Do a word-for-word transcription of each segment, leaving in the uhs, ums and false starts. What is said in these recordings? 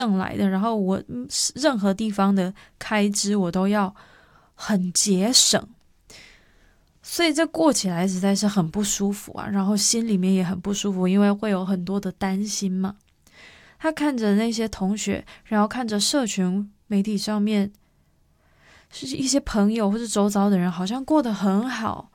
来的，然后我任何地方的开支我都要很节省，所以这过起来实在是很不舒服啊，然后心里面也很不舒服，因为会有很多的担心嘛。他看着那些同学，然后看着社群媒体上面是一些朋友或是周遭的人好像过得很好，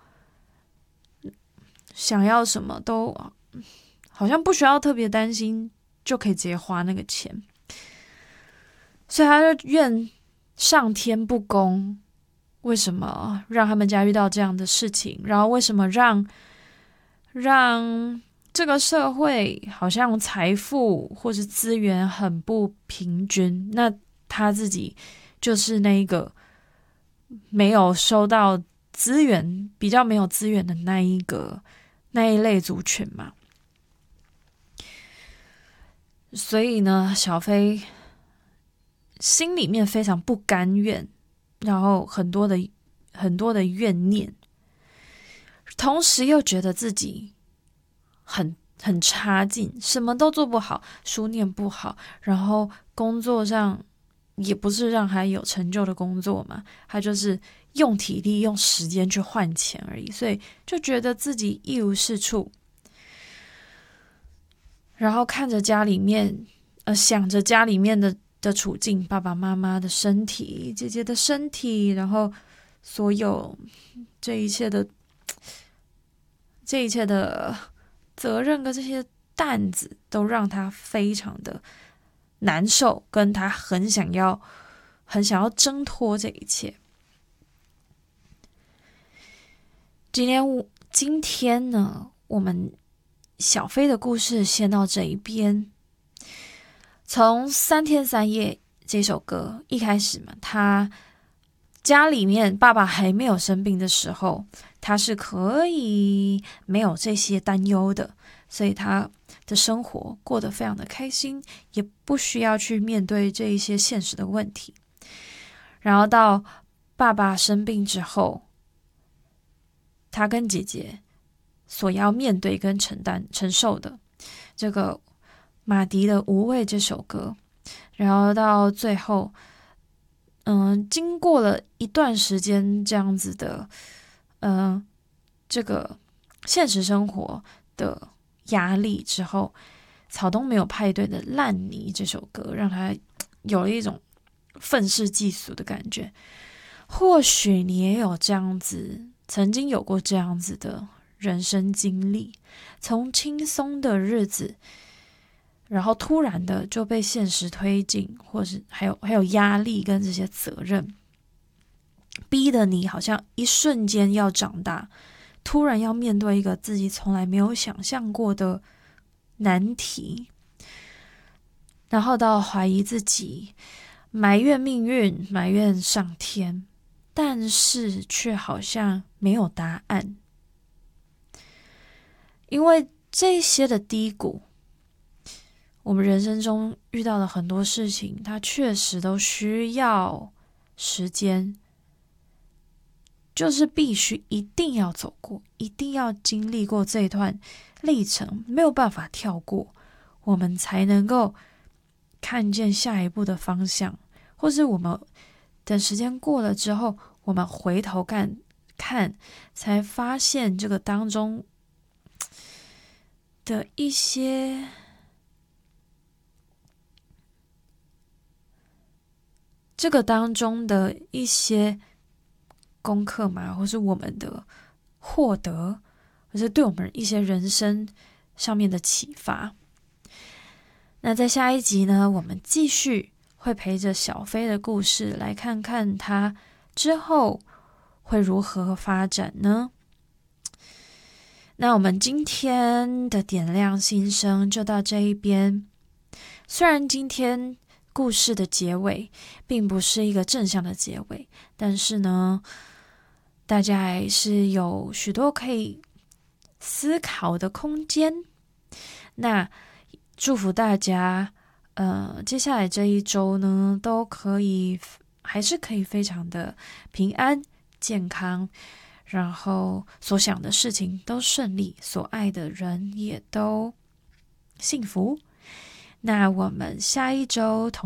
想要什么都好像不需要特别担心就可以直接花那个钱，所以他就怨上天不公，为什么让他们家遇到这样的事情，然后为什么让让这个社会好像财富或是资源很不平均，那他自己就是那一个没有收到资源比较没有资源的那一个那一类族群嘛。所以呢，小飞心里面非常不甘愿，然后很多的很多的怨念，同时又觉得自己很很差劲，什么都做不好，书念不好，然后工作上也不是让他有成就的工作嘛，他就是用体力用时间去换钱而已，所以就觉得自己一无是处。然后看着家里面，呃，想着家里面的的处境，爸爸妈妈的身体，姐姐的身体，然后所有这一切的这一切的责任跟这些担子，都让他非常的难受，跟他很想要很想要挣脱这一切。今天今天呢，我们小飞的故事先到这一边。从三天三夜这首歌一开始嘛，他家里面爸爸还没有生病的时候，他是可以没有这些担忧的，所以他的生活过得非常的开心，也不需要去面对这一些现实的问题。然后到爸爸生病之后，他跟姐姐所要面对跟承担承受的这个马迪的无畏这首歌，然后到最后嗯，经过了一段时间这样子的嗯，这个现实生活的压力之后，草东没有派对的烂泥这首歌让他有了一种愤世嫉俗的感觉。或许你也有这样子曾经有过这样子的人生经历，从轻松的日子，然后突然的就被现实推进，或是还有还有压力跟这些责任，逼得你好像一瞬间要长大，突然要面对一个自己从来没有想象过的难题，然后到怀疑自己，埋怨命运，埋怨上天，但是却好像没有答案。因为这些的低谷，我们人生中遇到的很多事情，它确实都需要时间，就是必须一定要走过，一定要经历过这一段历程，没有办法跳过，我们才能够看见下一步的方向，或是我们等时间过了之后，我们回头看看，才发现这个当中的一些这个当中的一些功课嘛，或是我们的获得，或是对我们一些人生上面的启发。那在下一集呢，我们继续会陪着小飞的故事，来看看他之后会如何发展呢？那我们今天的点亮心声就到这一边。虽然今天故事的结尾并不是一个正向的结尾，但是呢，大家还是有许多可以思考的空间。那祝福大家，呃，接下来这一周呢，都可以还是可以非常的平安健康，然后所想的事情都顺利，所爱的人也都幸福。 那我们下一周同